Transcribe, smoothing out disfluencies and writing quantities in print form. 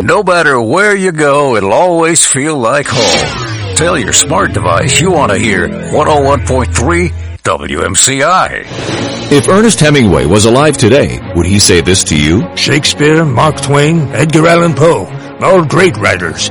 No matter where you go, it'll always feel like home. Tell your smart device you want to hear 101.3 WMCI. If Ernest Hemingway was alive today, would he say this to you? Shakespeare, Mark Twain, Edgar Allan Poe, all great writers.